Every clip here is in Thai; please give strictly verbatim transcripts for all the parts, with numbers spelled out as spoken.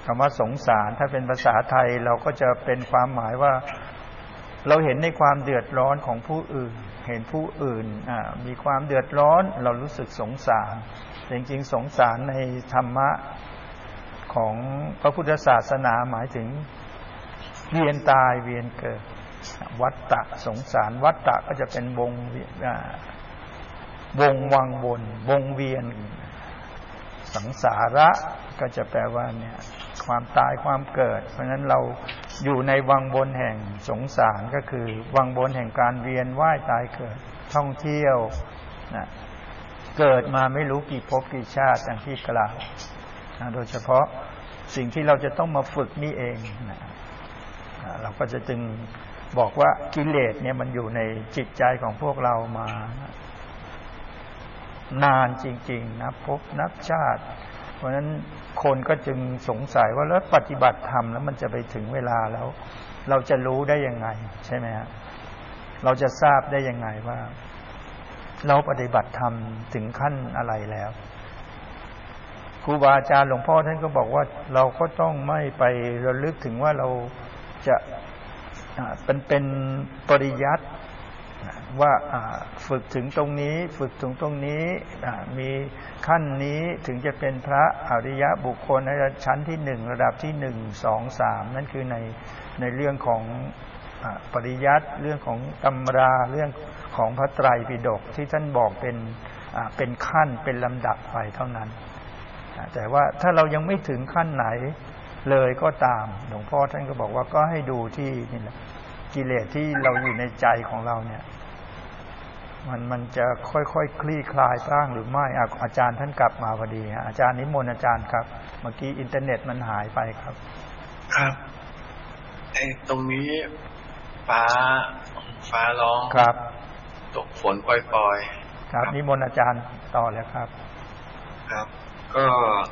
คำว่าสงสารถ้าเป็นภาษาไทยเราก็จะเป็นความหมายว่าเราเห็นในความเดือดร้อนของผู้อื่นเห็นผู้อื่นมีความเดือดร้อนเรารู้สึกสงสารจริงๆสงสารในธรรมะของพระพุทธศาสนาหมายถึงเวียนตายเวียนเกิดวัฏฏะสงสารวัฏฏะก็จะเป็นวงวงวังวนวงเวียนสังสาระก็จะแปลว่าเนี่ยความตายความเกิดเพราะฉะนั้นเราอยู่ในวังวนแห่งสงสารก็คือวังวนแห่งการเวียนว่ายตายเกิดท่องเที่ยวนะเกิดมาไม่รู้กี่ภพกี่ชาติอย่างที่กล่าวนะโดยเฉพาะสิ่งที่เราจะต้องมาฝึกนี่เองนะเราก็จะจึงบอกว่ากิเลสเนี่ยมันอยู่ในจิตใจของพวกเรามานานจริงๆนะพบนับชาติเพราะฉะนั้นคนก็จึงสงสัยว่าแล้วปฏิบัติธรรมแล้วมันจะไปถึงเวลาแล้วเราจะรู้ได้ยังไงใช่ไหมฮะเราจะทราบได้ยังไงว่าเราปฏิบัติธรรมถึงขั้นอะไรแล้วครูบาอาจารย์หลวงพ่อท่านก็บอกว่าเราก็ต้องไม่ไประลึกถึงว่าเราจะเป็นเป็นปริยัติว่าฝึกถึงตรงนี้ฝึกถึงตรงนี้มีขั้นนี้ถึงจะเป็นพระอริยบุคคลในชั้นที่หนึ่งระดับที่หนึ่งสองสามนั่นคือในในเรื่องของปริยัติเรื่องของตำราเรื่องของพระไตรปิฎกที่ท่านบอกเป็นเป็นขั้นเป็นลำดับไปเท่านั้นแต่ว่าถ้าเรายังไม่ถึงขั้นไหนเลยก็ตามหลวงพ่อท่านก็บอกว่าก็ให้ดูที่นี่แหละกิเลสที่เราอยู่ในใจของเราเนี่ยมันมันจะค่อยๆ ค, คลี่คลายบ้างหรือไม่อาจารย์ท่านกลับมาพอดีอาจารย์นิมนต์อาจารย์ครับเมื่อกี้อินเทอร์เน็ตมันหายไปครับครับไอ้ตรงนี้ฟ้าฟ้าร้องครับตกฝนปล่อยๆครับนิมนต์อาจารย์ต่อแล้วครับครับก็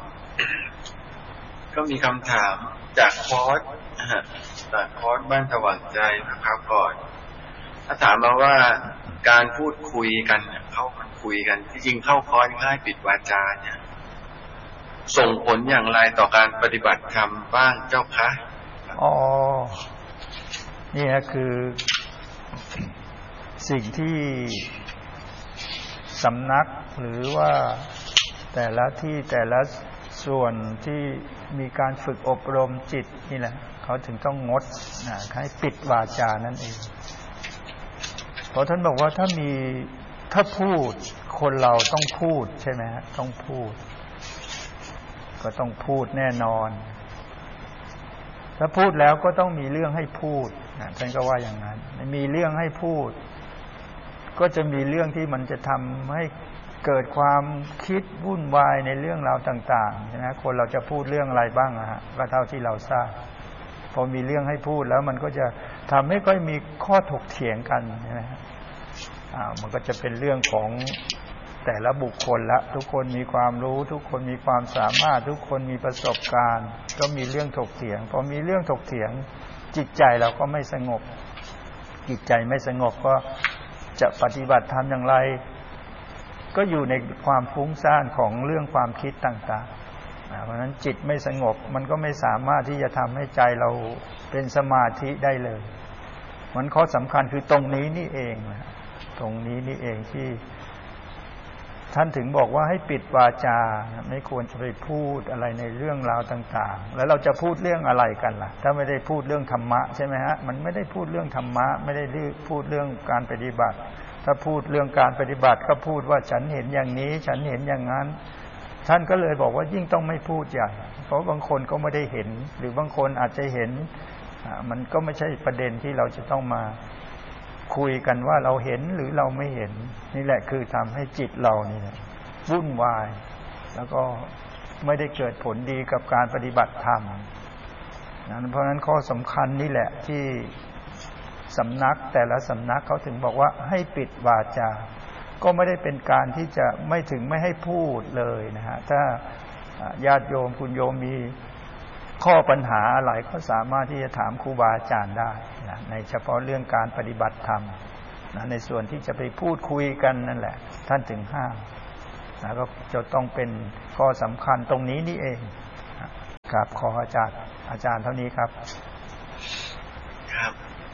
ก็มีคำถามจากคอร์สจากคอร์สบ้านสว่างใจนะครับก่อนถ้าถามมาว่าการพูดคุยกันเข้ามันคุยกันที่จริงเข้าคอร์สง่ายปิดวาจาเนี่ยส่งผลอย่างไรต่อการปฏิบัติธรรมบ้างเจ้าคะอ๋อนี่คือสิ่งที่สำนักหรือว่าแต่ละที่แต่ละส่วนที่มีการฝึกอบรมจิตนี่แหละเขาถึงต้องงดนะให้ปิดวาจานั่นเองเพราะท่านบอกว่าถ้ามีถ้าพูดคนเราต้องพูดใช่ไหมฮะต้องพูดก็ต้องพูดแน่นอนถ้าพูดแล้วก็ต้องมีเรื่องให้พูดนะท่านก็ว่าอย่างนั้นมีเรื่องให้พูดก็จะมีเรื่องที่มันจะทำให้เกิดความคิดวุ่นวายในเรื่องราวต่างๆนะคนเราจะพูดเรื่องอะไรบ้างอะฮะก็เท่าที่เราทราบพอมีเรื่องให้พูดแล้วมันก็จะทำให้ค่อยมีข้อถกเถียงกันใช่ไหมฮะอ่ามันก็จะเป็นเรื่องของแต่ละบุคคลละทุกคนมีความรู้ทุกคนมีความสามารถทุกคนมีประสบการณ์ก็มีเรื่องถกเถียงพอมีเรื่องถกเถียงจิตใจเราก็ไม่สงบจิตใจไม่สงบก็จะปฏิบัติธรรมอย่างไรก็อยู่ในความฟุ้งซ่านของเรื่องความคิดต่างๆเพราะฉะนั้นจิตไม่สงบมันก็ไม่สามารถที่จะทำให้ใจเราเป็นสมาธิได้เลยมันข้อสำคัญคือตรงนี้นี่เองตรงนี้นี่เองที่ท่านถึงบอกว่าให้ปิดวาจาไม่ควรจะไปพูดอะไรในเรื่องราวต่างๆแล้วเราจะพูดเรื่องอะไรกันล่ะถ้าไม่ได้พูดเรื่องธรรมะใช่ไหมฮะมันไม่ได้พูดเรื่องธรรมะไม่ได้พูดเรื่องการปฏิบัติถ้าพูดเรื่องการปฏิบัติก็พูดว่าฉันเห็นอย่างนี้ฉันเห็นอย่างนั้นท่านก็เลยบอกว่ายิ่งต้องไม่พูดใหญ่เพราะบางคนก็ไม่ได้เห็นหรือบางคนอาจจะเห็นมันก็ไม่ใช่ประเด็นที่เราจะต้องมาคุยกันว่าเราเห็นหรือเราไม่เห็นนี่แหละคือทำให้จิตเรานี่วุ่นวายแล้วก็ไม่ได้เกิดผลดีกับการปฏิบัติธรรมเพราะฉะนั้นข้อสำคัญนี่แหละที่สำนักแต่ละสำนักเขาถึงบอกว่าให้ปิดวาจาก็ไม่ได้เป็นการที่จะไม่ถึงไม่ให้พูดเลยนะฮะถ้าญาติโยมคุณโยมมีข้อปัญหาอะไรก็สามารถที่จะถามครูบาอาจารย์ได้นะในเฉพาะเรื่องการปฏิบัติธรรมนะในส่วนที่จะไปพูดคุยกันนั่นแหละท่านถึงห้ามนะก็จะต้องเป็นข้อสำคัญตรงนี้นี่เองครับขออาจารย์อาจารย์เท่านี้ครับครับ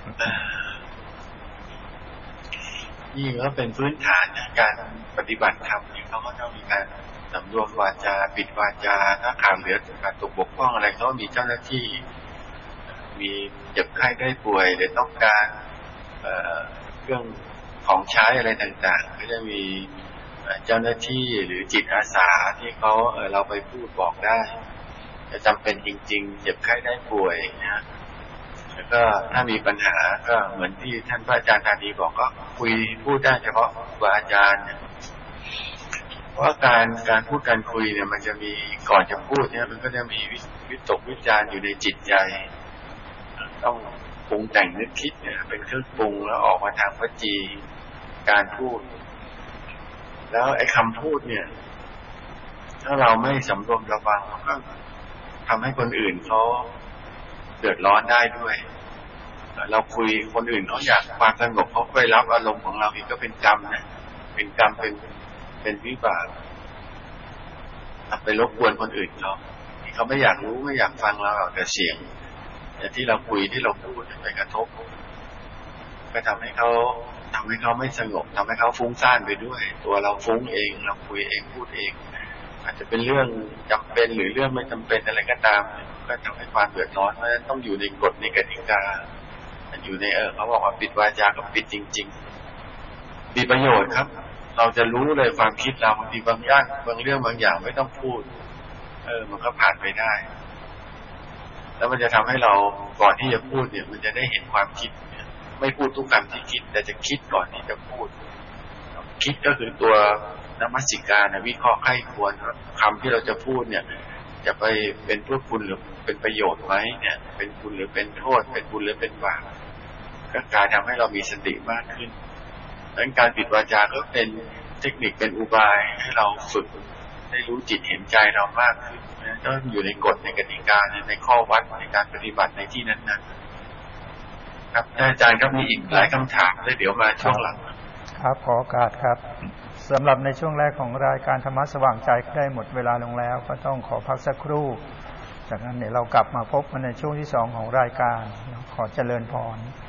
นี่ก็เป็นพื้นฐานในการปฏิบัติธรรมเนี่ยเขาก็ต้องมีการสำรวมวาจาปิดวาจาถ้าขาดเหลือการตกบกพร่องอะไรเขามีเจ้าหน้าที่มีเจ็บไข้ได้ป่วยหรือต้องการเอ่อเครื่องของใช้อะไรต่างๆก็จะมีเจ้าหน้าที่หรือจิตอาสาที่เขาเออเราไปพูดบอกได้จะจำเป็นจริงๆเจ็บไข้ได้ป่วยนะแล้วก็ถ้ามีปัญหาก็เหมือนที่ท่านพระอาจารย์ธานีบอกก็คุยพูดได้เฉพาะครูบาอาจารย์เพราะการการพูดการคุยเนี่ยมันจะมีก่อนจะพูดเนี่ยมันก็จะมีวิตกวิจารอยู่ในจิตใจต้องปรุงแต่งนึกคิดเนี่ยเป็นเครื่องปรุงแล้วออกมาทางวจีการพูดแล้วไอ้คำพูดเนี่ยถ้าเราไม่สำรวมระวังมันก็ทำให้คนอื่นเขาเดือดร้อนได้ด้วยเราคุยคนอื่นเขาอยากความสงบเขาไปรับอารมณ์ของเราอีกก็เป็นกรรมนะเป็นกรรมเป็นเป็นวิบากไปรบกวนคนอื่นเขาเขาไม่อยากรู้ไม่อยากฟังเราแต่เสียงแต่ที่เราคุยที่เราพูดไปกระทบก็ทำให้เขาทำให้เขาไม่สงบทำให้เขาฟุ้งซ่านไปด้วยตัวเราฟุ้งเองเราคุยเองพูดเองอาจจะเป็นเรื่องจำเป็นหรือเรื่องไม่จำเป็นอะไรก็ตามก็ทำให้ความเดือดร้อนเพราะฉะนั้นต้องอยู่ในกฎในกติกาอยู่ในเออเขาบอกว่าปิดวาจาก็ปิดจริงๆมีประโยชน์ครับเราจะรู้เลยความคิดเราบางทีบางอย่างบางเรื่องบางอย่างไม่ต้องพูดเออมันก็ผ่านไปได้แล้วมันจะทำให้เราก่อนที่จะพูดเนี่ยมันจะได้เห็นความคิดไม่พูดทุกคำที่คิดแต่จะคิดก่อนที่จะพูดคิดก็คือตัวนมัสการนะวิเคราะห์ไข้ควรคำที่เราจะพูดเนี่ยจะไปเป็นเพื่อคุณหรือเป็นประโยชน์ไหมเนี่ยเป็นคุณหรือเป็นโทษเป็นบุญหรือเป็นบาปก็การทำให้เรามีสติมากขึ้นดังนั้นการปิดวาจาก็เป็นเทคนิคเป็นอุบายให้เราฝึกได้รู้จิตเห็นใจเรามากขึ้นนะต้องอยู่ในกฎในกติกาในข้อวัดในการปฏิบัติในที่นั้นๆครับอาจารย์ครับมีอีกหลายคำถามเลยเดี๋ยวมาช่วงหลังครับขอโอกาสครับสำหรับในช่วงแรกของรายการธรรมะสว่างใจได้หมดเวลาลงแล้วก็ต้องขอพักสักครู่จากนั้นเดี๋ยวเรากลับมาพบกันในช่วงที่สองของรายการขอเจริญพร